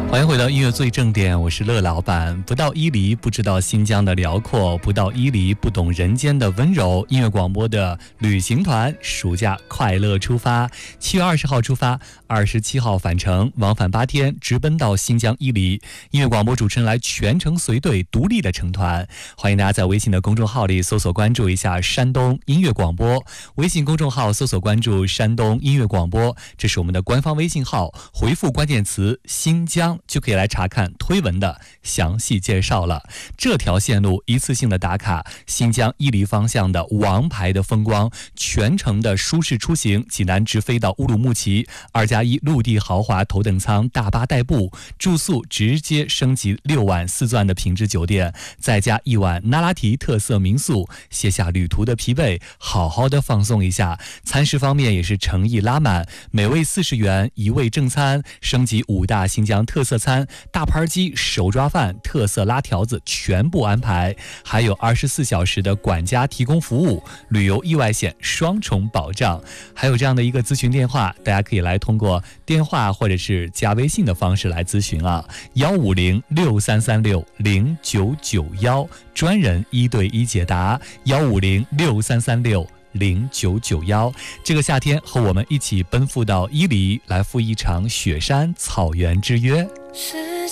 欢迎回到音乐最正点，我是乐老板。不到伊犁不知道新疆的辽阔，不到伊犁不懂人间的温柔。音乐广播的旅行团暑假快乐出发，7月20号出发，27号返程，往返8天，直奔到新疆伊犁。音乐广播主持人来全程随队，独立的成团。欢迎大家在微信的公众号里搜索关注一下山东音乐广播，微信公众号搜索关注山东音乐广播，这是我们的官方微信号，回复关键词新疆就可以来查看推文的详细介绍了。这条线路一次性的打卡新疆伊犁方向的王牌的风光，全程的舒适出行，济南直飞到乌鲁木齐，2+1陆地豪华头等舱大巴代步，住宿直接升级6晚4钻的品质酒店，再加1晚那拉提特色民宿，卸下旅途的疲惫，好好的放松一下。餐食方面也是诚意拉满，每位40元1位正餐，升级5大新疆特色餐，大盘鸡、手抓饭、特色拉条子全部安排，还有24小时的管家提供服务，旅游意外险双重保障。还有这样的一个咨询电话，大家可以来通过电话或者是加微信的方式来咨询啊，15063360991，专人1对1解答，15063360991。这个夏天和我们一起奔赴到伊犁，来赴一场雪山草原之约。